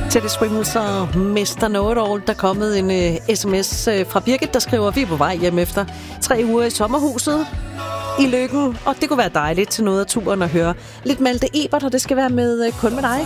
Teddy Swimmels og Mr. Know-it-all. Der er kommet en sms fra Birgit, der skriver, vi er på vej hjem efter 3 uger i sommerhuset i Løkken, og det kunne være dejligt til noget af turen at høre lidt Malte Ebert, og det skal være med Kun med dig.